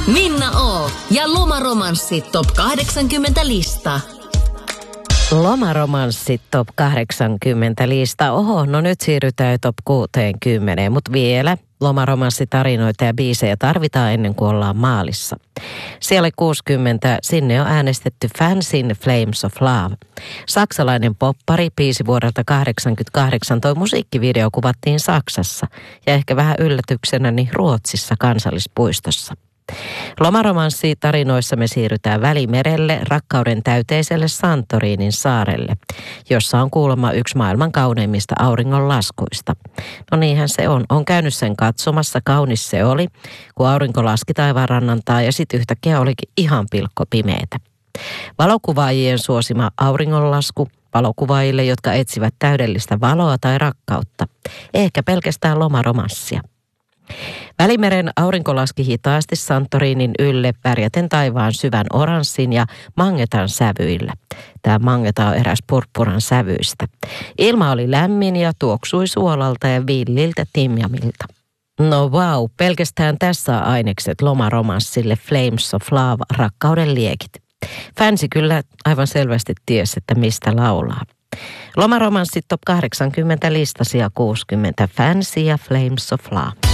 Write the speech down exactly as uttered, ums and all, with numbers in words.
Minna O. ja Lomaromanssi Top kahdeksankymmentä lista. Lomaromanssi Top kahdeksankymmentä lista. Oho, no nyt siirrytään Top kuusikymmentä, mutta vielä lomaromanssitarinoita ja biisejä tarvitaan ennen kuin ollaan maalissa. Siellä kuusikymmentä, sinne on äänestetty Fansin Flames of Love. Saksalainen poppari, biisi vuodelta kahdeksankymmentäkahdeksan, toi musiikkivideo kuvattiin Saksassa ja ehkä vähän yllätyksenä niin Ruotsissa kansallispuistossa. Lomaromanssitarinoissa me siirrytään Välimerelle, rakkauden täyteiselle Santorinin saarelle, jossa on kuulemma yksi maailman kauneimmista auringonlaskuista. No niinhän se on. On käynyt sen katsomassa, kaunis se oli, kun aurinko laski taivaan rannantaa ja sitten yhtäkkiä olikin ihan pilkko pimeetä. Valokuvaajien suosima auringonlasku valokuvaajille, jotka etsivät täydellistä valoa tai rakkautta. Ehkä pelkästään lomaromanssia. Välimeren aurinko laski hitaasti Santorinin ylle värjäten taivaan syvän oranssin ja mangetan sävyillä. Tämä mangeta on eräs purppuran sävyistä. Ilma oli lämmin ja tuoksui suolalta ja villiltä timjamilta. No vau, wow, pelkästään tässä on ainekset lomaromanssille Flames of Love, rakkauden liekit. Fansi kyllä aivan selvästi tiesi, että mistä laulaa. Lomaromanssi Top kahdeksankymmentä listasi ja kuusikymmentä Fansi ja Flames of Love.